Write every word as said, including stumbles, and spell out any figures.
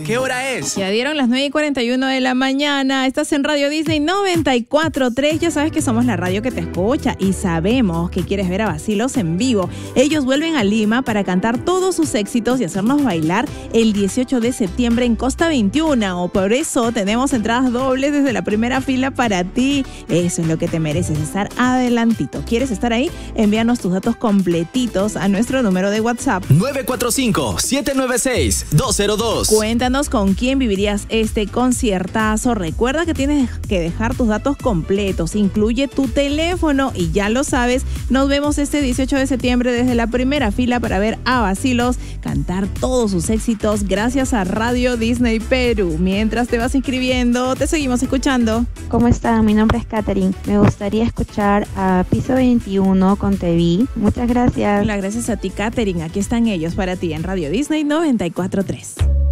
¿Qué hora es? Ya dieron las nueve y cuarenta y uno de la mañana. Estás en Radio Disney noventa y cuatro punto tres. Ya sabes que somos la radio que te escucha y sabemos que quieres ver a Bacilos en vivo. Ellos vuelven a Lima para cantar todos sus éxitos y hacernos bailar el dieciocho de septiembre en Costa veintiuno. O por eso tenemos entradas dobles desde la primera fila para ti. Eso es lo que te mereces, estar adelantito. ¿Quieres estar ahí? Envíanos tus datos completitos a nuestro número de WhatsApp nueve cuatro cinco, siete nueve seis, dos cero dos. Cuéntanos con quién vivirías este conciertazo. Recuerda que tienes que dejar tus datos completos, incluye tu teléfono y ya lo sabes, nos vemos este dieciocho de septiembre desde la primera fila para ver a Bacilos cantar todos sus éxitos gracias a Radio Disney Perú. Mientras te vas inscribiendo, te seguimos escuchando. ¿Cómo están? Mi nombre es Katherine. Me gustaría escuchar a Piso veintiuno con T V. Muchas gracias. Hola, gracias a ti, Katherine. Aquí están ellos para ti en Radio Disney noventa y cuatro punto tres.